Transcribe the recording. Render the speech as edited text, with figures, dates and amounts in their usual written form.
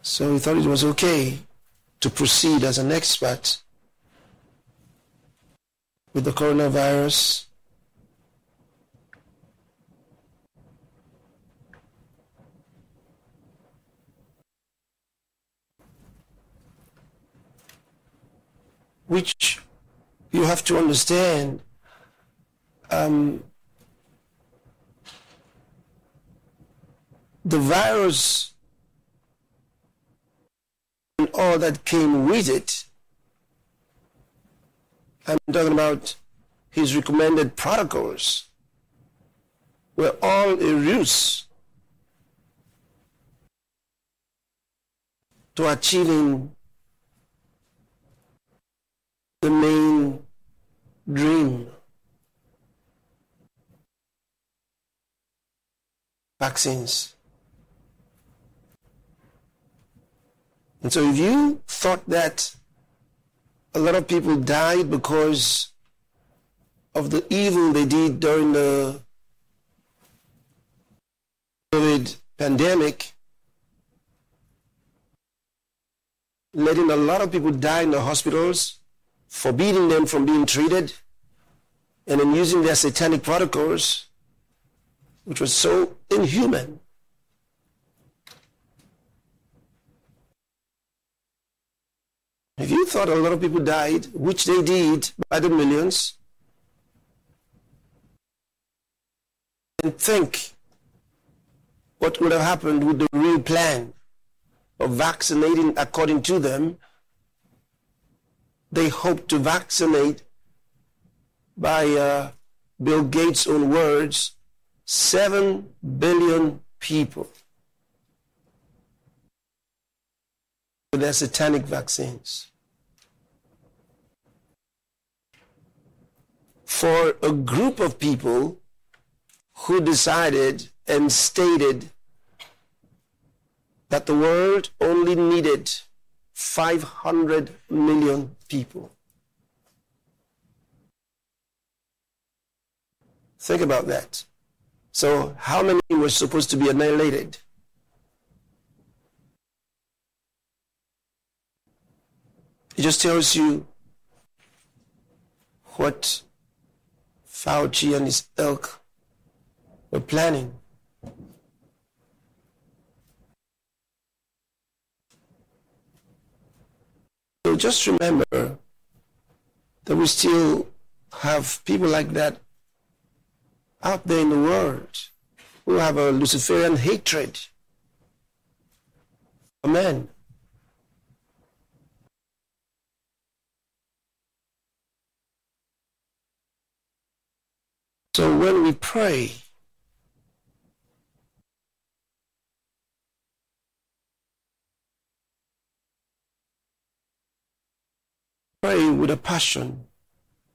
So he thought it was okay to proceed as an expert with the coronavirus. Which you have to understand, the virus and all that came with it, I'm talking about his recommended protocols, were all a ruse to achieving the main dream: vaccines. And so if you thought that a lot of people died because of the evil they did during the COVID pandemic, letting a lot of people die in the hospitals, forbidding them from being treated, and then using their satanic protocols, which was so inhuman. If you thought a lot of people died, which they did by the millions, and think what would have happened with the real plan of vaccinating according to them. They hoped to vaccinate, by Bill Gates' own words, 7 billion people with their satanic vaccines. For a group of people who decided and stated that the world only needed 500 million people. Think about that. So how many were supposed to be annihilated? It just tells you what Fauci and his ilk were planning. So just remember that we still have people like that out there in the world who have a Luciferian hatred for men. So when we pray, pray with a passion.